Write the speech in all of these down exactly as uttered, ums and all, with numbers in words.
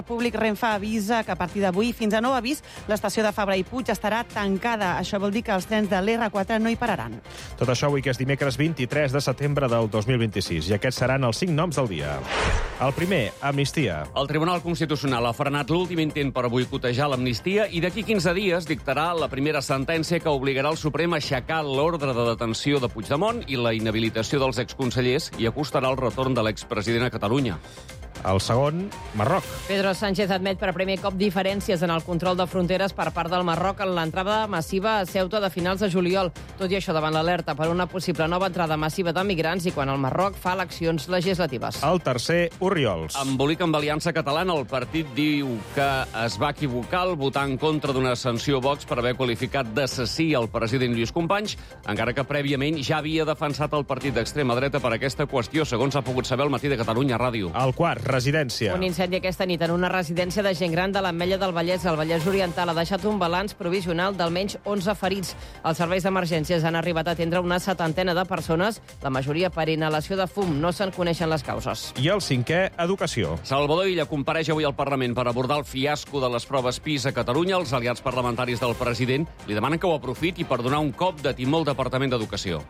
Públic Renfe avisa que a partir d'avui fins a nou avís l'estació de Fabra i Puig estarà tancada. Això vol dir que els trens de l'R quatre no hi pararan. Tot això avui, que és dimecres vint-i-tres de setembre del dos mil vint-i-sis. I aquests seran els cinc noms del dia. El primer, amnistia. El Tribunal Constitucional ha frenat l'últim intent per boicotejar l'amnistia i d'aquí quinze dies dictarà la primera sentència que obligarà el Suprem a aixecar l'ordre de detenció de Puigdemont i la inhabilitació dels exconsellers i acostarà el retorn de l'expresident a Catalunya. El segon, Marroc. Pedro Sánchez admet per primer cop diferències en el control de fronteres per part del Marroc en l'entrada massiva a Ceuta de finals de juliol. Tot i això, davant l'alerta per una possible nova entrada massiva de migrants i quan el Marroc fa eleccions legislatives. El tercer, Orriols. Embolic amb Aliança Catalana, el partit diu que es va equivocar al votar en contra d'una sanció Vox per haver qualificat d'assassí el president Lluís Companys, encara que prèviament ja havia defensat el partit d'extrema dreta per aquesta qüestió, segons ha pogut saber el Matí de Catalunya Ràdio. El quart, residència. Un incendi aquesta nit en una residència de gent gran de l'Ametlla del Vallès, al Vallès Oriental, ha deixat un balanç provisional d'almenys onze ferits. Els serveis d'emergències han arribat a atendre una setantena de persones, la majoria per inhalació de fum. No se'n coneixen les causes. I el cinquè, educació. Salvador Illa compareix avui al Parlament per abordar el fiasco de les proves PISA a Catalunya. Els aliats parlamentaris del president li demanen que ho aprofiti per donar un cop de timó al Departament d'Educació.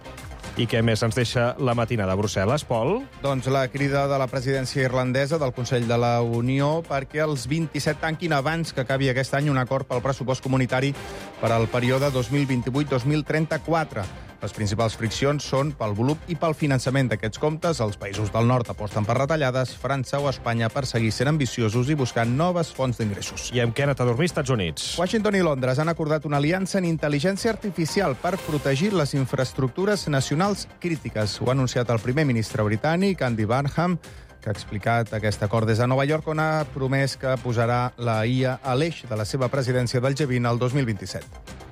I què més ens deixa la matina de Brussel·les, Pol? Doncs la crida de la presidència irlandesa del Consell de la Unió perquè els vint-i-set tanquin abans que acabi aquest any un acord pel pressupost comunitari per al període dos mil vint-i-vuit dos mil trenta-quatre. Les principals friccions són pel volum i pel finançament d'aquests comptes. Els països del nord aposten per retallades, França o Espanya per seguir sent ambiciosos i buscar noves fonts d'ingressos. I amb què han anat a dormir Estats Units? Washington i Londres han acordat una aliança en intel·ligència artificial per protegir les infraestructures nacionals crítiques. Ho ha anunciat el primer ministre britànic, Andy Burnham, que ha explicat aquest acord des de Nova York, on ha promès que posarà la I A a l'eix de la seva presidència del G vint al dos mil vint-i-set.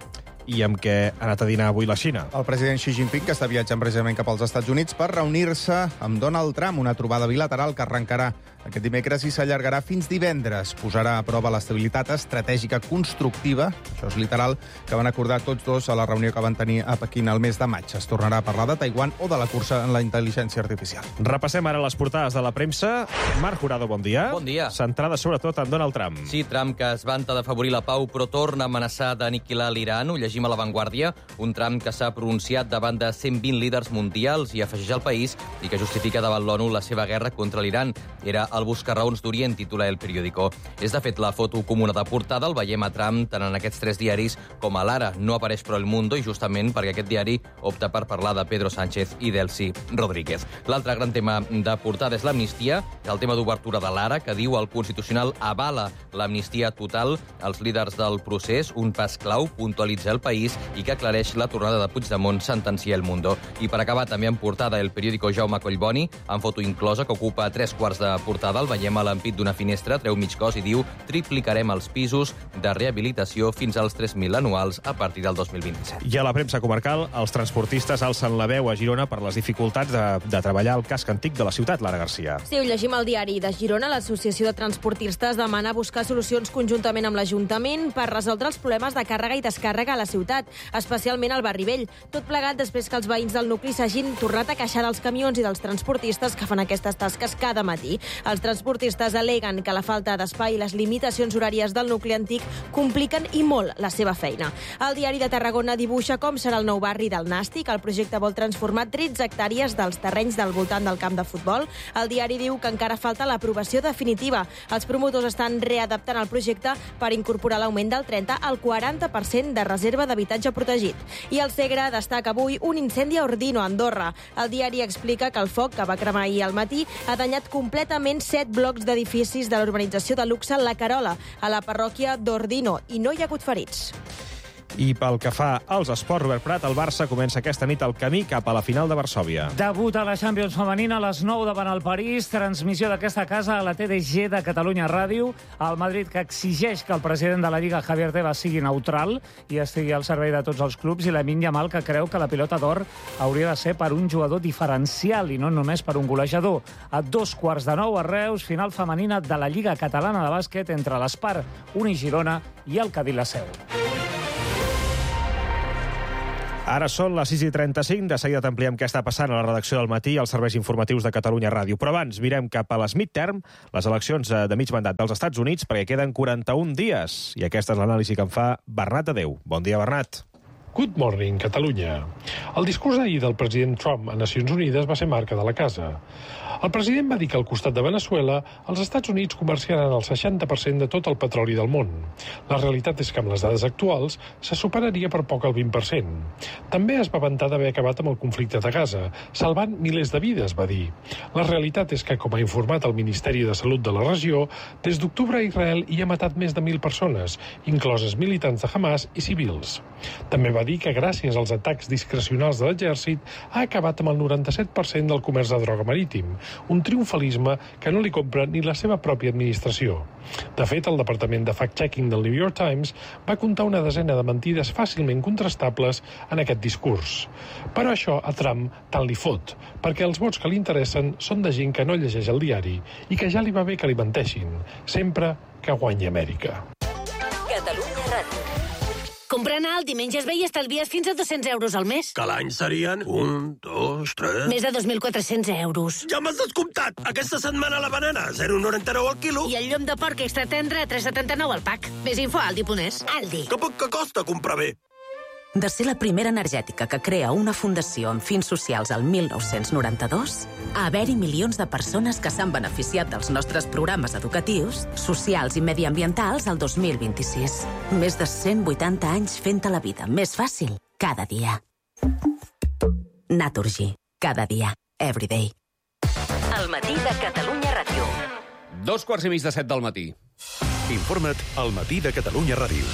I amb què ha anat a dinar avui la Xina? El president Xi Jinping, que està viatjant precisament cap als Estats Units per reunir-se amb Donald Trump, una trobada bilateral que arrencarà aquest dimecres i s'allargarà fins divendres. Posarà a prova l'estabilitat estratègica constructiva, això és literal, que van acordar tots dos a la reunió que van tenir a Pequín el mes de maig. Es tornarà a parlar de Taiwan o de la cursa en la intel·ligència artificial. Repassem ara les portades de la premsa. Marc Jurado, bon dia. Bon dia. Centrada sobretot en Donald Trump. Sí, Trump, que es vanta d'afavorir la pau, però torna a amenaçar d'aniquilar l'Iran. Ho llegim a La Vanguardia. Un Trump que s'ha pronunciat davant de cent vint líders mundials i afegeix al país i que justifica davant l'ONU la seva guerra contra l'Iran. Era el buscarraons d'Orient, titula El Periódico. És, de fet, la foto comuna de portada. El veiem a Trump tant en aquests tres diaris com a l'Ara. No apareix però El Mundo, i justament perquè aquest diari opta per parlar de Pedro Sánchez i d'Elsi Rodríguez. L'altre gran tema de portada és l'amnistia, el tema d'obertura de l'Ara, que diu el Constitucional avala l'amnistia total als líders del procés, un pas clau, puntualitza El País, i que aclareix la tornada de Puigdemont, sentencia El Mundo. I per acabar, també en portada El Periódico Jaume Collboni, amb foto inclosa, que ocupa tres quarts de portada. El veiem a l'ampit d'una finestra, treu mig cos i diu triplicarem els pisos de rehabilitació fins als tres mil anuals a partir del dos mil vint-i-set. I a la premsa comarcal, els transportistes alcen la veu a Girona per les dificultats de, de treballar al casc antic de la ciutat, Lara Garcia. Sí, ho llegim al diari de Girona. L'Associació de Transportistes demana buscar solucions conjuntament amb l'Ajuntament per resoldre els problemes de càrrega i descàrrega a la ciutat, especialment al barri vell. Tot plegat després que els veïns del nucli s'hagin tornat a queixar dels camions i dels transportistes que fan aquestes tasques cada matí. Els transportistes aleguen que la falta d'espai i les limitacions horàries del nucli antic compliquen i molt la seva feina. El diari de Tarragona dibuixa com serà el nou barri del Nàstic. El projecte vol transformar tretze hectàrees dels terrenys del voltant del camp de futbol. El diari diu que encara falta l'aprovació definitiva. Els promotors estan readaptant el projecte per incorporar l'augment del trenta al quaranta per cent de reserva d'habitatge protegit. I el Segre destaca avui un incendi a Ordino, a Andorra. El diari explica que el foc, que va cremar ahir al matí, ha danyat completament set blocs d'edificis de l'urbanització de luxe La Carola, a la parròquia d'Ordino, i no hi ha hagut ferits. I pel que fa als esports, Robert Prat, el Barça comença aquesta nit el camí cap a la final de Varsòvia. Debut a la Champions femenina a les nou davant el París, transmissió d'aquesta casa a la T D G de Catalunya Ràdio. El Madrid, que exigeix que el president de la Lliga, Javier Tebas, sigui neutral i estigui al servei de tots els clubs, i Lamine Yamal, que creu que la pilota d'or hauria de ser per un jugador diferencial i no només per un golejador. A dos quarts de nou a Reus, final femenina de la Lliga Catalana de Bàsquet entre l'Espar, Uni Girona i el Cadí la Seu. Ara són les sis i trenta-cinc, de seguida t'ampliem què està passant a la redacció del matí als serveis informatius de Catalunya Ràdio. Però abans mirem cap a les midterm, les eleccions de mig mandat dels Estats Units, perquè queden quaranta-un dies. I aquesta és l'anàlisi que en fa Bernat Adeu. Bon dia, Bernat. Good morning, Catalunya. El discurs d'ahir del president Trump a Nacions Unides va ser marca de la casa. El president va dir que al costat de Veneçuela, els Estats Units comerciaran el seixanta per cent de tot el petroli del món. La realitat és que amb les dades actuals se superaria per poc el vint per cent. També es va vantar d'haver acabat amb el conflicte de Gaza, salvant milers de vides, va dir. La realitat és que, com ha informat el Ministeri de Salut de la regió, des d'octubre a Israel hi ha matat més de mil persones, incloses militants de Hamas i civils. També va dir que gràcies als atacs discrecionals de l'exèrcit ha acabat amb el noranta-set per cent del comerç de droga marítim, un triomfalisme que no li compra ni la seva pròpia administració. De fet, el Departament de Fact-Checking del New York Times va comptar una desena de mentides fàcilment contrastables en aquest discurs. Però això a Trump tant li fot, perquè els vots que li interessen són de gent que no llegeix el diari i que ja li va bé que li menteixin, sempre que guanyi Amèrica. Catalunya Ràdio. Comprant alt i menges bé i estalvies fins a dos-cents euros al mes. Que l'any serien un, dos, tres... Més de dos mil quatre-cents euros. Ja m'has descomptat! Aquesta setmana la banana, zero coma noranta-nou al quilo. I el llom de porc extra tendre a tres coma setanta-nou al pack. Més info a Aldi punt es. Aldi. Que poc que costa comprar bé. De ser la primera energètica que crea una fundació amb fins socials al mil nou-cents noranta-dos, a haver-hi milions de persones que s'han beneficiat dels nostres programes educatius, socials i mediambientals al dos mil vint-i-sis. Més de cent vuitanta anys fent-te la vida més fàcil cada dia. Naturgy. Cada dia. Every day. El matí de Catalunya Ràdio. Dos quarts i mig de set del matí. Informa't al matí de Catalunya Ràdio.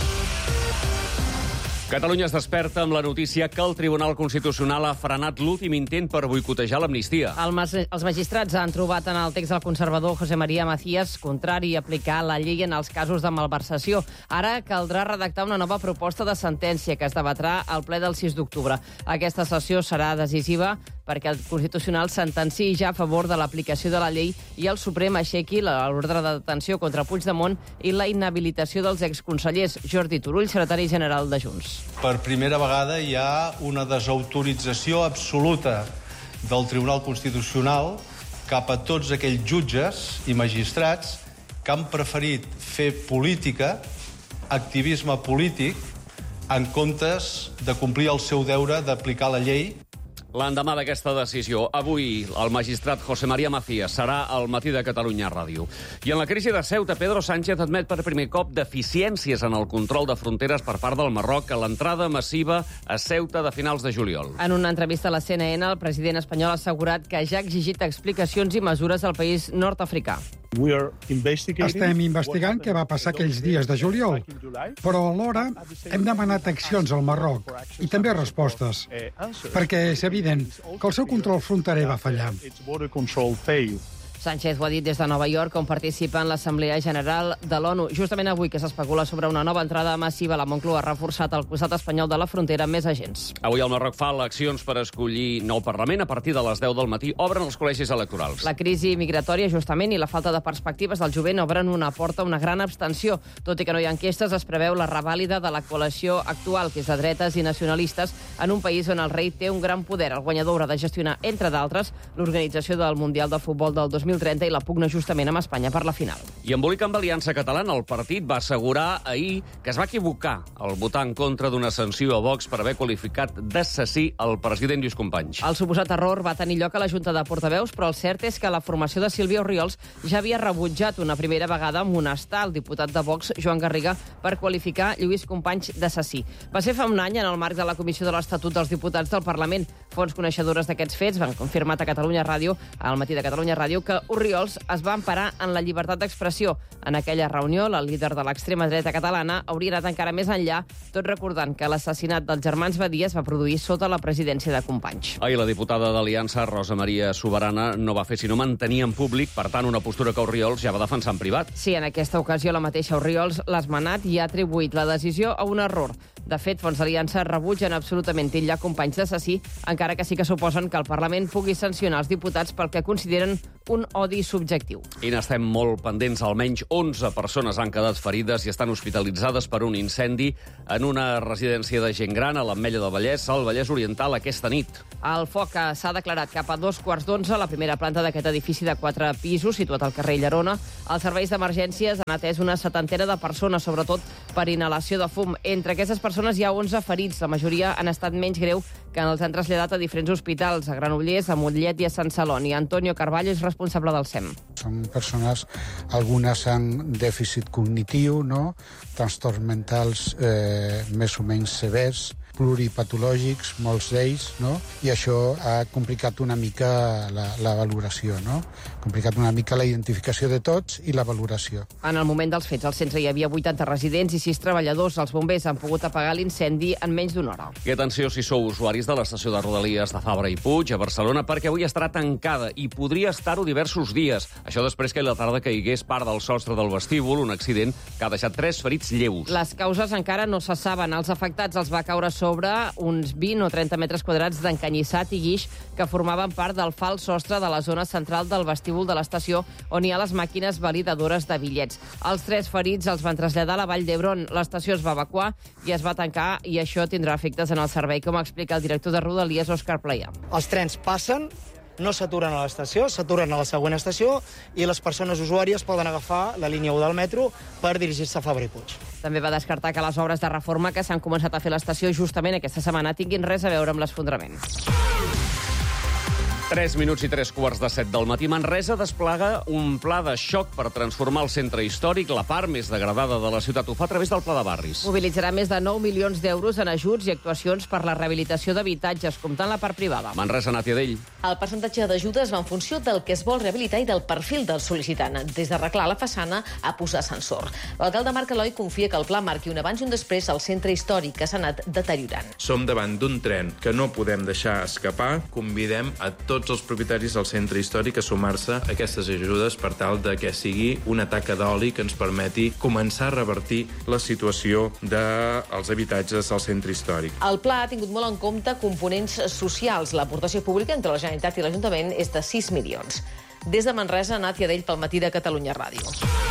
Catalunya es desperta amb la notícia que el Tribunal Constitucional ha frenat l'últim intent per boicotejar l'amnistia. El mas, els magistrats han trobat en el text del conservador José María Macías contrari a aplicar la llei en els casos de malversació. Ara caldrà redactar una nova proposta de sentència que es debatrà al ple del sis d'octubre. Aquesta sessió serà decisiva perquè el Constitucional sentenciï ja a favor de l'aplicació de la llei i el Suprem aixequi l'ordre de detenció contra Puigdemont i la inhabilitació dels exconsellers. Jordi Turull, secretari general de Junts. Per primera vegada hi ha una desautorització absoluta del Tribunal Constitucional cap a tots aquells jutges i magistrats que han preferit fer política, activisme polític, en comptes de complir el seu deure d'aplicar la llei. L'endemà d'aquesta decisió, avui el magistrat José María Macías serà al matí de Catalunya Ràdio. I en la crisi de Ceuta, Pedro Sánchez admet per primer cop deficiències en el control de fronteres per part del Marroc a l'entrada massiva a Ceuta de finals de juliol. En una entrevista a la C N N, el president espanyol ha assegurat que ja ha exigit explicacions i mesures al país nord-africà. Estem investigant què va passar aquells dies de juliol, però alhora hem demanat accions al Marroc i també respostes, perquè és evident que el seu control fronterer va fallar. Sánchez ho ha dit des de Nova York, on participa en l'Assemblea General de l'ONU. Justament avui que s'especula sobre una nova entrada massiva, la Moncloa ha reforçat al costat espanyol de la frontera més agents. Avui el Marroc fa eleccions per escollir nou Parlament. A partir de les deu del matí obren els col·legis electorals. La crisi migratòria, justament, i la falta de perspectives del jovent obren una porta a una gran abstenció. Tot i que no hi ha enquestes, es preveu la revàlida de la coalició actual, que és de dretes i nacionalistes, en un país on el rei té un gran poder. El guanyador haurà de gestionar, entre d'altres, l'organització del Mundial de Futbol del dos mil trenta i la pugna justament amb Espanya per la final. I embolic amb l'Aliança Catalana, el partit va assegurar ahir que es va equivocar al votar en contra d'una sanció a Vox per haver qualificat d'assassí el president Lluís Companys. El suposat error va tenir lloc a la Junta de Portaveus, però el cert és que la formació de Sílvia Orriols ja havia rebutjat una primera vegada amonestar el diputat de Vox, Joan Garriga, per qualificar Lluís Companys d'assassí. Va ser fa un any en el marc de la Comissió de l'Estatut dels Diputats del Parlament. Fonts coneixedores d'aquests fets van confirmar a Catalunya Ràdio, al matí de Catalunya Ràdio, que Orriols es va emparar en la llibertat d'expressió. En aquella reunió, la líder de l'extrema dreta catalana hauria anat encara més enllà, tot recordant que l'assassinat dels germans Badia es va produir sota la presidència de Companys. Ahir la diputada d'Aliança, Rosa Maria Soberana, no va fer sinó mantenir en públic, per tant, una postura que Orriols ja va defensar en privat. Sí, en aquesta ocasió la mateixa Orriols l'ha esmenat i ha atribuït la decisió a un error. De fet, fons d'Aliança rebutgen absolutament titllar companys d'assassí, encara que sí que suposen que el Parlament pugui sancionar els diputats pel que consideren un odi subjectiu. I n'estem molt pendents. Almenys onze persones han quedat ferides i estan hospitalitzades per un incendi en una residència de gent gran a l'Ametlla del Vallès, al Vallès Oriental, aquesta nit. El foc s'ha declarat cap a dos quarts d'onze a la primera planta d'aquest edifici de quatre pisos, situat al carrer Llerona. Els serveis d'emergències han atès una setantena de persones, sobretot per inhalació de fum. Entre aquestes persones hi ha onze ferits. La majoria han estat menys greu, que els han traslladat a diferents hospitals, a Granollers, a Mollet i a Sant Celoni. Antonio Carballo és responsable del S E M. Són persones, algunes amb dèficit cognitiu, no? Trastorns mentals eh, més o menys severs, pluripatològics, molts d'ells, no? I això ha complicat una mica la, la valoració, no? Complicat una mica la identificació de tots i la valoració. En el moment dels fets, al centre hi havia vuitanta residents i sis treballadors. Els bombers han pogut apagar l'incendi en menys d'una hora. I atenció si sou usuaris de l'estació de Rodalies de Fabra i Puig, a Barcelona, perquè avui estarà tancada i podria estar-ho diversos dies. Això després que a la tarda caigués part del sostre del vestíbul, un accident que ha deixat tres ferits lleus. Les causes encara no se saben. Els afectats els va caure sobre sobre uns vint o trenta metres quadrats d'encanyissat i guix que formaven part del fals sostre de la zona central del vestíbul de l'estació, on hi ha les màquines validadores de bitllets. Els tres ferits els van traslladar a la Vall d'Hebron. L'estació es va evacuar i es va tancar, i això tindrà efectes en el servei, com explica el director de Rodalies, Òscar Playà. Els trens passen, no s'aturen a l'estació, s'aturen a la següent estació i les persones usuàries poden agafar la línia u del metro per dirigir-se a Fabra i Puig. També va descartar que les obres de reforma que s'han començat a fer a l'estació justament aquesta setmana tinguin res a veure amb l'esfondrament. tres minuts i tres quarts de set del matí. Manresa desplega un pla de xoc per transformar el centre històric, la part més degradada de la ciutat. Ho fa a través del Pla de Barris. Mobilitzarà més de nou milions d'euros en ajuts i actuacions per la rehabilitació d'habitatges, comptant la part privada. Manresa, Nàtia Dell. El percentatge d'ajudes va en funció del que es vol rehabilitar i del perfil del sol·licitant, des d'arreglar la façana a posar ascensor. L'alcalde Marc Eloi confia que el pla marqui un abans i un després al centre històric, que s'ha anat deteriorant. Som davant d'un tren que no podem deixar escapar. Convidem a tots els propietaris del centre històric a sumar-se a aquestes ajudes per tal de que sigui una taca d'oli que ens permeti començar a revertir la situació dels habitatges del centre històric. El pla ha tingut molt en compte components socials. L'aportació pública entre la Generalitat i l'Ajuntament és de sis milions. Des de Manresa, Nàtia Dell, pel Matí de Catalunya Ràdio.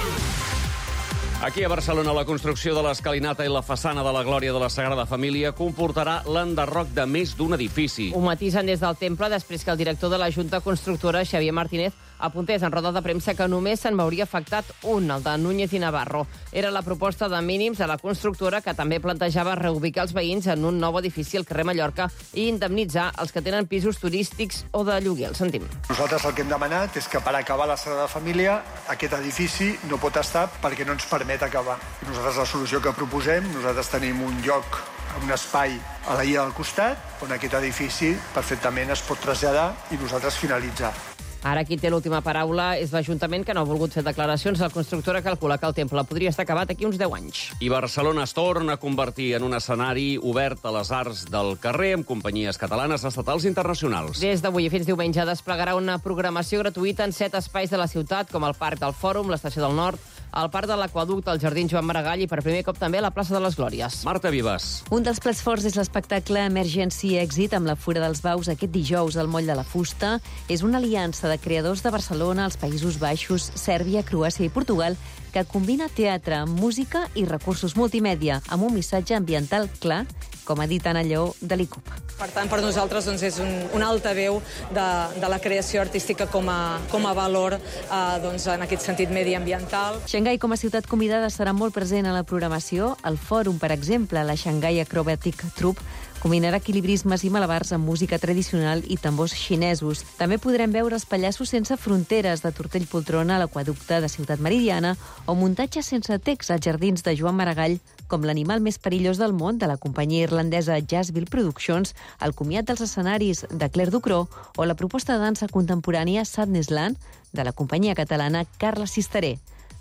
Aquí a Barcelona, la construcció de l'escalinata i la façana de la Glòria de la Sagrada Família comportarà l'enderroc de més d'un edifici. Ho matisen des del temple després que el director de la Junta Constructora, Xavier Martínez, apuntés en roda de premsa que només se'n m'hauria afectat un, el de Núñez i Navarro. Era la proposta de mínims de la constructora, que també plantejava reubicar els veïns en un nou edifici al carrer Mallorca i indemnitzar els que tenen pisos turístics o de lloguer. El sentim. Nosaltres el que hem demanat és que per acabar la Sagrada Família aquest edifici no pot estar perquè no ens permet acabar. Nosaltres la solució que proposem, nosaltres tenim un lloc, un espai a la illa del costat, on aquest edifici perfectament es pot traslladar i nosaltres finalitzar. Ara qui té l'última paraula és l'Ajuntament, que no ha volgut fer declaracions. La constructora calcula que el temple podria estar acabat aquí uns deu anys. I Barcelona es torna a convertir en un escenari obert a les arts del carrer amb companyies catalanes, estatals i internacionals. Des d'avui i fins diumenge desplegarà una programació gratuïta en set espais de la ciutat, com el Parc del Fòrum, l'Estació del Nord, el Parc de l'Aqüeducte, el Jardí Joan Maragall i per primer cop també a la plaça de les Glòries. Marta Vives. Un dels plats forts és l'espectacle Emergency Exit amb la Fura dels Baus aquest dijous al Moll de la Fusta. És una aliança de creadors de Barcelona, els Països Baixos, Sèrbia, Croàcia i Portugal que combina teatre, música i recursos multimèdia amb un missatge ambiental clar, com ha dit Anna Lleó de l'I C U P. Per tant, per nosaltres doncs, és un, un altaveu de, de la creació artística com a, com a valor eh, doncs, en aquest sentit mediambiental. Xangai com a ciutat convidada serà molt present a la programació. El fòrum, per exemple, la Shanghai Acrobatic Troupe, combinarà equilibrismes i malabars amb música tradicional i tambors xinesos. També podrem veure els pallassos sense fronteres de Tortell Poltrona a l'Aqüeducte de Ciutat Meridiana o muntatges sense text als jardins de Joan Maragall, com l'animal més perillós del món de la companyia irlandesa Jazzville Productions, el comiat dels escenaris de Claire Ducrot o la proposta de dansa contemporània Sadness Land de la companyia catalana Carla Sisteré.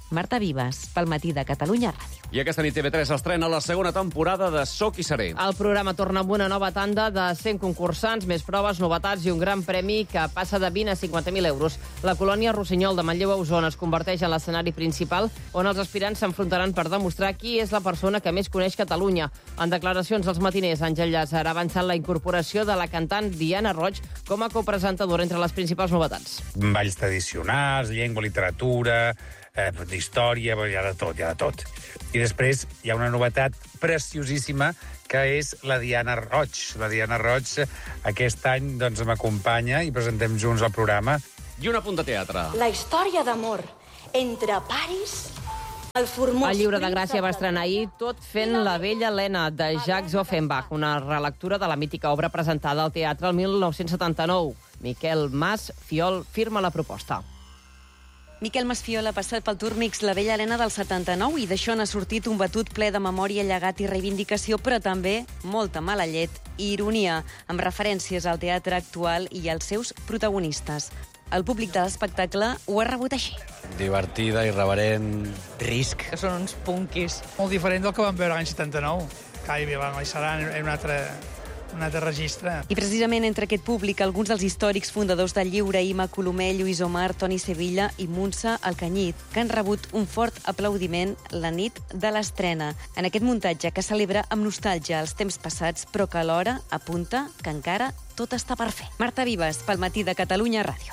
Marta Vives, pel Matí de Catalunya Ràdio. I aquesta nit T V tres estrena la segona temporada de Soc i Seré. El programa torna amb una nova tanda de cent concursants, més proves, novetats i un gran premi que passa de vint a cinquanta mil euros. La colònia Rossinyol de Manlleu a Osona es converteix en l'escenari principal on els aspirants s'enfrontaran per demostrar qui és la persona que més coneix Catalunya. En declaracions als matiners, Àngel Llàcer ha avançat la incorporació de la cantant Diana Roig com a copresentadora entre les principals novetats. Balls tradicionals, llengua, literatura, eh, d'història, hi ha de tot, hi ha de tot. I després hi ha una novetat preciosíssima que és la Diana Roig. La Diana Roig aquest any doncs, m'acompanya i presentem junts el programa. I un apunt de teatre. La història d'amor entre Paris... El, el llibre de Gràcia va estrenar ahir Tot fent la vella Helena, de Jacques Offenbach, una relectura de la mítica obra presentada al teatre el mil nou-cents setanta-nou. Miquel Mas Fiol firma la proposta. Miquel Masfiol ha passat pel Turmix La vella Helena del setanta-nou i d'això n'ha sortit un batut ple de memòria, llegat i reivindicació, però també molta mala llet i ironia, amb referències al teatre actual i als seus protagonistes. El públic de l'espectacle ho ha rebut així. Divertida, irreverent, risc. Que són uns punkis. Molt diferent del que vam veure l'any setanta-nou. Cai Vilanova i Saran era un altre, un altre registre. I precisament entre aquest públic, alguns dels històrics fundadors del lliure, Ima Colomer, Lluís Omar, Toni Sevilla i Muntsa Alcanyit, que han rebut un fort aplaudiment la nit de l'estrena. En aquest muntatge que celebra amb nostàlgia els temps passats, però que alhora apunta que encara tot està per fer. Marta Vives, pel Matí de Catalunya Ràdio.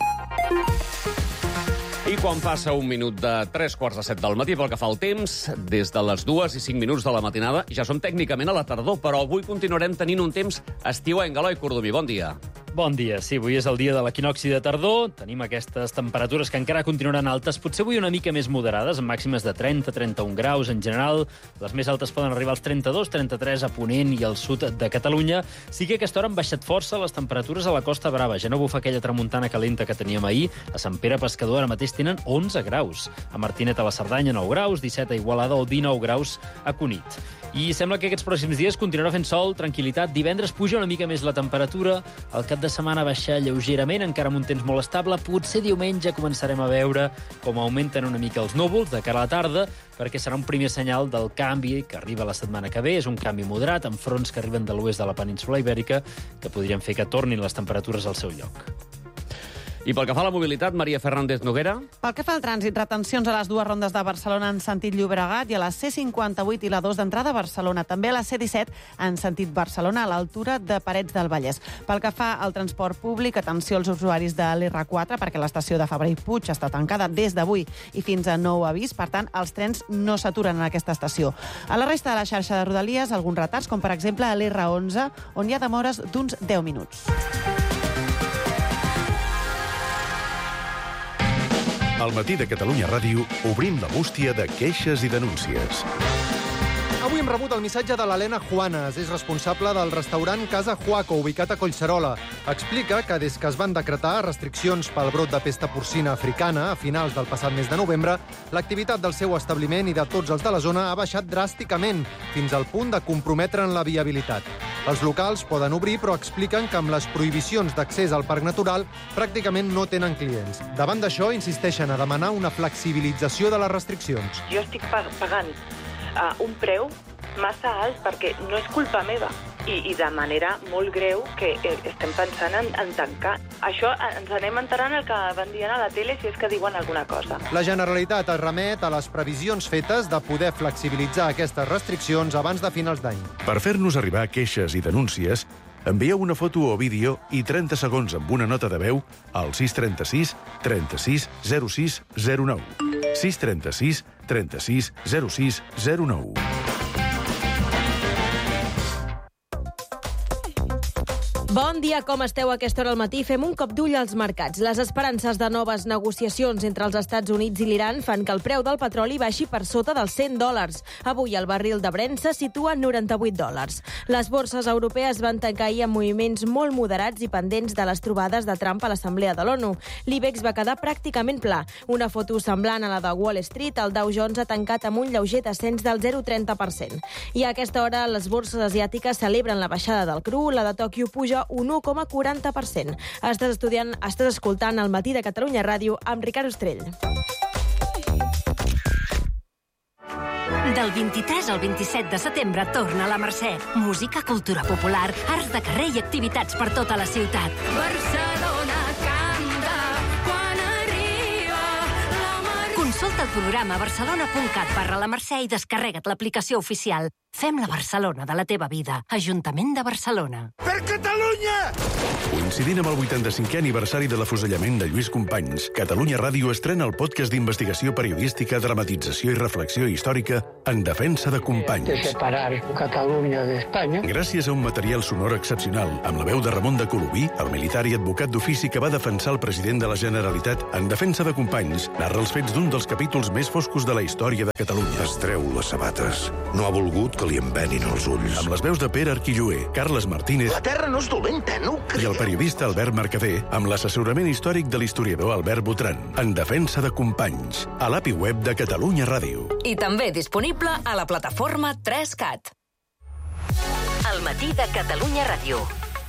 I quan passa un minut de tres quarts de set del matí, pel que fa al temps, des de les dues i cinc minuts de la matinada, ja som tècnicament a la tardor, però avui continuarem tenint un temps estiuenc. Eloi Cordomí, bon dia. Bon dia. Sí, avui és el dia de l'equinocci de tardor. Tenim aquestes temperatures que encara continuaran altes, potser avui una mica més moderades, amb màximes de trenta a trenta-un graus en general. Les més altes poden arribar als trenta-dos, trenta-tres a Ponent i al sud de Catalunya. Sí que a aquesta hora han baixat força les temperatures a la Costa Brava. Ja no bufa aquella tramuntana calenta que teníem ahir. A Sant Pere Pescador ara mateix tenen onze graus. A Martinet a la Cerdanya, nou graus, disset a Igualada o dinou graus a Cunit. I sembla que aquests pròxims dies continuarà fent sol, tranquil·litat. Divendres puja una mica més la temperatura. El cap de setmana baixa lleugerament, encara amb un temps molt estable. Potser diumenge començarem a veure com augmenten una mica els núvols de cara a la tarda, perquè serà un primer senyal del canvi que arriba la setmana que ve. És un canvi moderat, amb fronts que arriben de l'oest de la península Ibèrica, que podrien fer que tornin les temperatures al seu lloc. I pel que fa a la mobilitat, Maria Fernández Noguera. Pel que fa al trànsit, retencions a les dues rondes de Barcelona en sentit Llobregat i a la C cinquanta-vuit i la dos d'entrada a Barcelona. També a la C disset en sentit Barcelona, a l'altura de Parets del Vallès. Pel que fa al transport públic, atenció als usuaris de l'R quatre, perquè l'estació de Fabra i Puig està tancada des d'avui i fins a nou avís. Per tant, els trens no s'aturen en aquesta estació. A la resta de la xarxa de Rodalies, alguns retards, com per exemple a l'R onze, on hi ha demores d'uns deu minuts. Al Matí de Catalunya Ràdio obrim la bústia de queixes i denúncies. Avui hem rebut el missatge de l'Helena Juanes. És responsable del restaurant Casa Juaco, ubicat a Collserola. Explica que des que es van decretar restriccions pel brot de pesta porcina africana a finals del passat mes de novembre, l'activitat del seu establiment i de tots els de la zona ha baixat dràsticament, fins al punt de comprometre'n la viabilitat. Els locals poden obrir, però expliquen que amb les prohibicions d'accés al parc natural pràcticament no tenen clients. Davant d'això, insisteixen a demanar una flexibilització de les restriccions. Jo estic pagant uh, un preu massa alt perquè no és culpa meva i, i de manera molt greu que eh, estem pensant en, en tancar. Això ens anem enterant el que van dient a la tele si és que diuen alguna cosa. La Generalitat es remet a les previsions fetes de poder flexibilitzar aquestes restriccions abans de finals d'any. Per fer-nos arribar queixes i denúncies, envieu una foto o vídeo i trenta segons amb una nota de veu al sis trenta-sis trenta-sis zero sis zero nou. sis trenta-sis trenta-sis zero sis zero nou. Bon dia, com esteu a aquesta hora al matí? Fem un cop d'ull als mercats. Les esperances de noves negociacions entre els Estats Units i l'Iran fan que el preu del petroli baixi per sota dels cent dòlars. Avui el barril de Brent se situa en noranta-vuit dòlars. Les borses europees van tancar ahir amb moviments molt moderats i pendents de les trobades de Trump a l'Assemblea de l'ONU. L'IBEX va quedar pràcticament pla. Una foto semblant a la de Wall Street, el Dow Jones ha tancat amb un lleuger descens del zero coma trenta per cent. I a aquesta hora les borses asiàtiques celebren la baixada del cru, la de Tòquio puja un u coma quaranta per cent. Estàs estudiant, estàs escoltant el Matí de Catalunya Ràdio amb Ricard Ostrell. Del vint-i-tres al vint-i-set de setembre torna a la Mercè. Música, cultura popular, arts de carrer i activitats per tota la ciutat. Barcelona canta quan arriba la Mercè. Consulta el programa barcelona punt cat barra la Mercè i descarrega't l'aplicació oficial. Fem la Barcelona de la teva vida. Ajuntament de Barcelona. Per Catalunya! Coincidint amb el vuitanta-cinquè aniversari de l'afusellament de Lluís Companys, Catalunya Ràdio estrena el podcast d'investigació periodística, dramatització i reflexió històrica En defensa de Companys. De separar Catalunya d'Espanya. Gràcies a un material sonor excepcional, amb la veu de Ramon de Colobí, el militar i advocat d'ofici que va defensar el president de la Generalitat, En defensa de Companys narra els fets d'un dels capítols més foscos de la història de Catalunya. Es treu les sabates. No ha volgut que li envenin els ulls. Amb les veus de Pere Arquilloé, Carles Martínez... La terra no és dolenta, no ho cregueu. I el periodista Albert Mercader, amb l'assessorament històric de l'historiador Albert Botran. En defensa de Companys, a l'A P I web de Catalunya Ràdio. I també disponible a la plataforma tres cat. El matí de Catalunya Ràdio.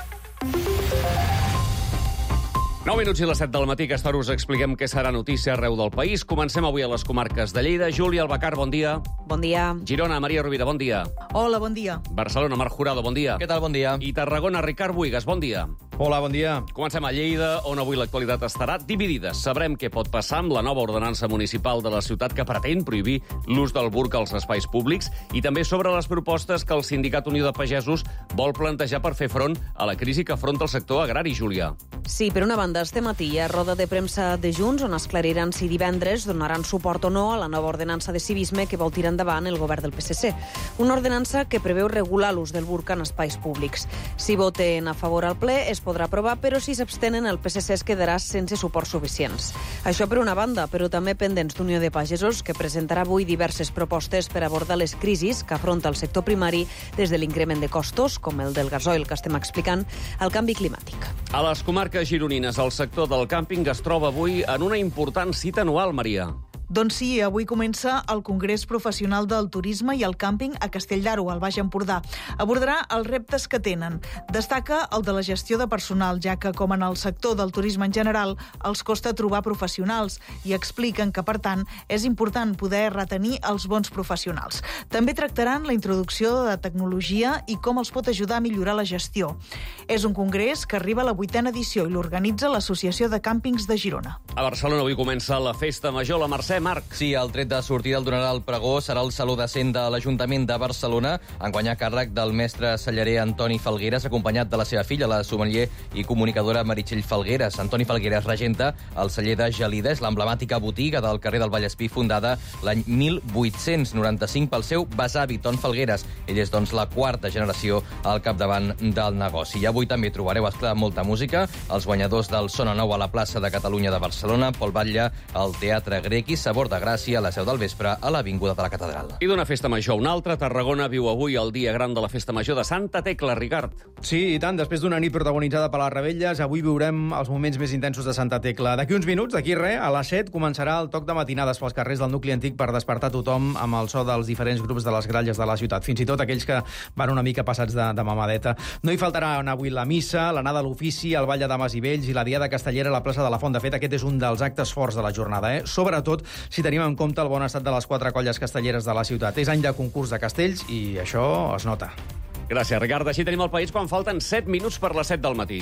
nou minuts i les set del matí, a aquesta hora us expliquem què serà notícia arreu del país. Comencem avui a les comarques de Lleida. Júlia Albacar, bon dia. Bon dia. Girona, Maria Rovira, bon dia. Hola, bon dia. Barcelona, Marc Jurado, bon dia. Què tal, bon dia. I Tarragona, Ricard Buigas, bon dia. Hola, bon dia. Comencem a Lleida, on avui l'actualitat estarà dividida. Sabrem què pot passar amb la nova ordenança municipal de la ciutat que pretén prohibir l'ús del burca als espais públics i també sobre les propostes que el Sindicat Unió de Pagesos vol plantejar per fer front a la crisi que afronta el sector agrari, Júlia. Sí, per una banda, este matí hi ha roda de premsa de Junts on esclariran si divendres donaran suport o no a la nova ordenança de civisme que vol tirar endavant el govern del P S C. Una ordenança que preveu regular l'ús del burca en espais públics. Si voten a favor al ple, es podrà aprovar, però si s'abstenen, el P S C es quedarà sense suports suficients. Això per una banda, però també pendents d'Unió de Pagesos, que presentarà avui diverses propostes per abordar les crisis que afronta el sector primari des de l'increment de costos, com el del gasoil que estem explicant, al canvi climàtic. A les comarques gironines, el sector del càmping es troba avui en una important cita anual, Maria. Doncs sí, avui comença el Congrés Professional del Turisme i el Càmping a Castell d'Aro, al Baix Empordà. Abordarà els reptes que tenen. Destaca el de la gestió de personal, ja que, com en el sector del turisme en general, els costa trobar professionals i expliquen que, per tant, és important poder retenir els bons professionals. També tractaran la introducció de tecnologia i com els pot ajudar a millorar la gestió. És un congrés que arriba a la vuitena edició i l'organitza l'Associació de Càmpings de Girona. A Barcelona avui comença la Festa Major, la Mercè. Marc. Sí, el tret de sortida el donarà el pregó, serà el Saló de Cent de l'Ajuntament de Barcelona, enguany a càrrec del mestre cellarer Antoni Falgueres, acompanyat de la seva filla, la sommelier i comunicadora Meritxell Falgueres. Antoni Falgueres regenta el celler de Gelida, és l'emblemàtica botiga del carrer del Vallespí, fundada l'any mil vuit-cents noranta-cinc pel seu besavi, Ton Falgueres. Ell és, doncs, la quarta generació al capdavant del negoci. I avui també trobareu, esclar, molta música. Els guanyadors del Sona Nou a la plaça de Catalunya de Barcelona, Pol Batlle, al Teatre Grec i Sabor de Gràcia, a la seu del vespre, a l'Avinguda de la Catedral. I d'una festa major una altra, Tarragona viu avui el dia gran de la festa major de Santa Tecla, Ricard. Sí, i tant. Després d'una nit protagonitzada per les Rebelles, avui viurem els moments més intensos de Santa Tecla. D'aquí uns minuts, d'aquí res, a les set, començarà el toc de matinades pels carrers del nucli antic per despertar tothom amb el so dels diferents grups de les gralles de la ciutat, fins i tot aquells que van una mica passats de, de mamadeta. No hi faltaran avui la missa, l'anada a l'ofici, el ball de dames i vells i la diada castellera a la plaça de la Font. De fet, aquest és un dels actes forts de la jornada, eh? Sobretot si tenim en compte el bon estat de les quatre colles castelleres de la ciutat. És any de concurs de castells i això es nota. Gràcies, Ricard. Així tenim el país quan falten set minuts per les set del matí.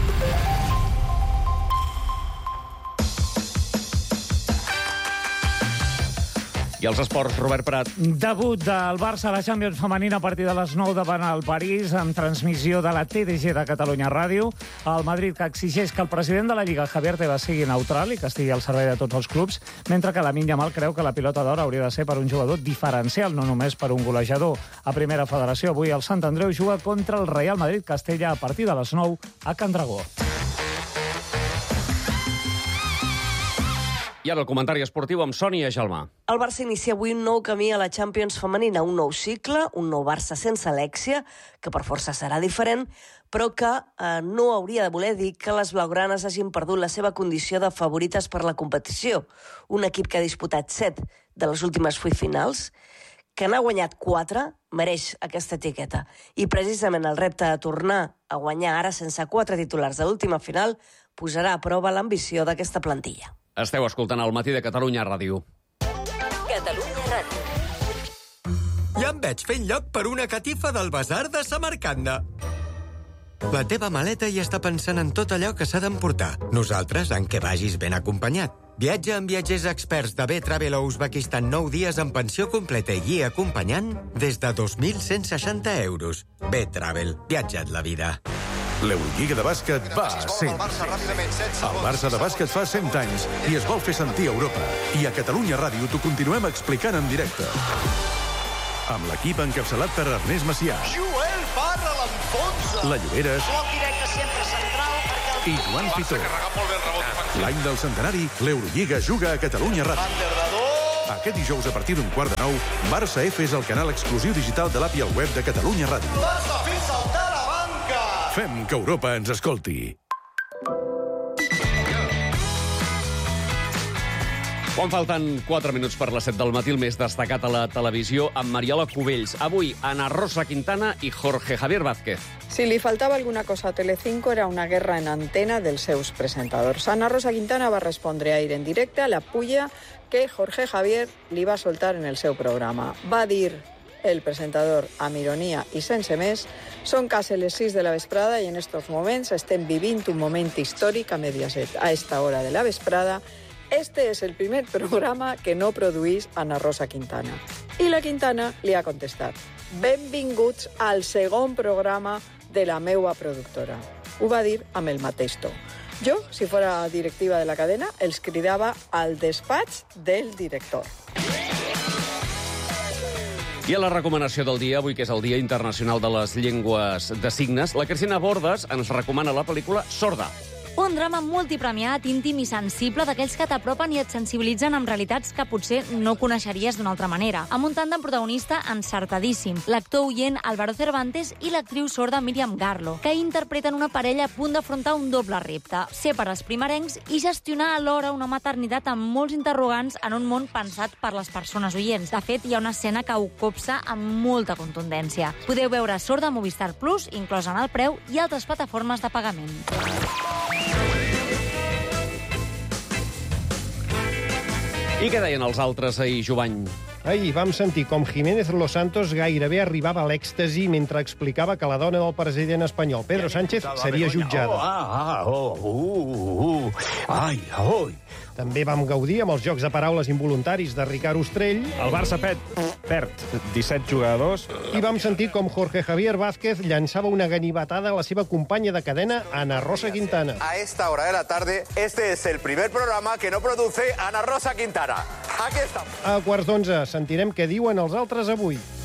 I els esports, Robert Prat. Debut del Barça a la Champions femenina a partir de les nou davant el París, amb transmissió de la T D G de Catalunya Ràdio. El Madrid, que exigeix que el president de la Lliga, Javier Tebas, sigui neutral i que estigui al servei de tots els clubs, mentre que Lamine Yamal creu que la pilota d'or hauria de ser per un jugador diferencial, no només per un golejador. A Primera Federació, avui el Sant Andreu juga contra el Real Madrid-Castella a partir de les nou a Can Dragó. I ara el comentari esportiu amb Sònia Gelmà. El Barça inicia avui un nou camí a la Champions femenina, un nou cicle, un nou Barça sense Alexia, que per força serà diferent, però que eh, no hauria de voler dir que les blaugranes hagin perdut la seva condició de favorites per la competició. Un equip que ha disputat set de les últimes vuit finals, que n'ha guanyat quatre, mereix aquesta etiqueta. I precisament el repte de tornar a guanyar ara sense quatre titulars de l'última final posarà a prova l'ambició d'aquesta plantilla. Esteu escoltant el matí de Catalunya Ràdio. Catalunya Ràdio. Ja em veig fent lloc per una catifa del Basar de Samarcanda. La teva maleta ja està pensant en tot allò que s'ha d'emportar. Nosaltres, en què vagis ben acompanyat. Viatja amb viatgers experts de B-Travel a Uzbekistan nou dies amb pensió completa i guia acompanyant des de dos mil cent seixanta euros. B-Travel. Viatja't la vida. L'Eurolliga de bàsquet va a cent. El Barça de bàsquet fa cent anys i es vol fer sentir a Europa. I a Catalunya Ràdio t'ho continuem explicant en directe. Amb l'equip encapçalat per Ernest Macià. Joel Parra l'enfonsa. La Lloberes. Bloc directe sempre central. I Joan Fitó. L'any del centenari, l'Eurolliga juga a Catalunya Ràdio. Aquest dijous, a partir d'un quart de nou, Barça F és el canal exclusiu digital de l'app i el web de Catalunya Ràdio. Barça fent saltar la banca. Fem que Europa ens escolti. Quan falten quatre minuts per les set del matí, el més destacat a la televisió amb Mariola Cubells. Avui, Ana Rosa Quintana i Jorge Javier Vázquez. Si li faltava alguna cosa a Telecinco era una guerra en antena dels seus presentadors. Ana Rosa Quintana va respondre a ir en directe a la pulla que Jorge Javier li va soltar en el seu programa. Va dir el presentador amb ironia i sense més: són quasi les sis de la vesprada i en estos moments estem vivint un moment històric a Mediaset. A esta hora de la vesprada, este es el primer programa que no produís Ana Rosa Quintana. I la Quintana li ha contestat: benvinguts al segon programa de la meua productora. Ho va dir amb el mateix to. Jo, si fora directiva de la cadena, els cridava al despatx del director. I a la recomanació del dia, avui que és el Dia Internacional de les Llengües de Signes, la Cristina Bordes ens recomana la pel·lícula Sorda. Un drama multipremiat, íntim i sensible, d'aquells que t'apropen i et sensibilitzen amb realitats que potser no coneixeries d'una altra manera. Amb un tàndem protagonista encertadíssim, l'actor oient Álvaro Cervantes i l'actriu sorda Míriam Garlo, que interpreten una parella a punt d'afrontar un doble repte: ser pares primerencs i gestionar alhora una maternitat amb molts interrogants en un món pensat per les persones oients. De fet, hi ha una escena que ho copsa amb molta contundència. Podeu veure Sorda a Movistar Plus, inclosa en el preu, i altres plataformes de pagament. I què deien els altres ahir, Jovany? Ahir vam sentir com Jiménez Los Santos gairebé arribava a l'èxtasi mentre explicava que la dona del president espanyol, Pedro Sánchez, seria jutjada. Oh, ah, oh, uh, uh, ai, oi. També vam gaudir amb els jocs de paraules involuntaris de Ricard Ostrell. El Barça pet, perd disset jugadors. I vam sentir com Jorge Javier Vázquez llançava una ganivetada a la seva companya de cadena, Ana Rosa Quintana. A esta hora de la tarde, este es el primer programa que no produce Ana Rosa Quintana. Aquí estamos. A quarts d'onze sentirem què diuen els altres avui.